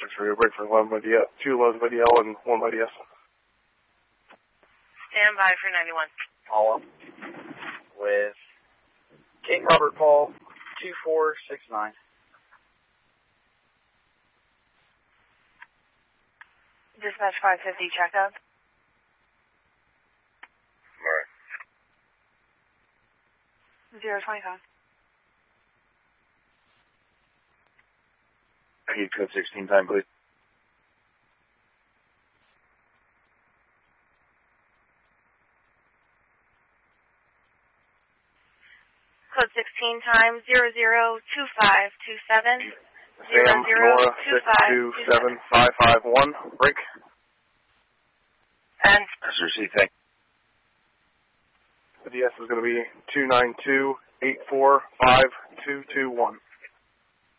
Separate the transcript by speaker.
Speaker 1: radio break for 11 by DL, 2 11 by DL, and 1 by DS.
Speaker 2: Stand by for 91.
Speaker 3: All up with King Robert Paul 2469.
Speaker 2: Dispatch 550, check up.
Speaker 1: Alright.
Speaker 2: 025.
Speaker 1: I need code 16 time, please.
Speaker 2: Code 16 time 002527.
Speaker 1: Sam, Nora, 627551, break.
Speaker 2: And
Speaker 1: That's received, thank you. The DS is going to be 292845221.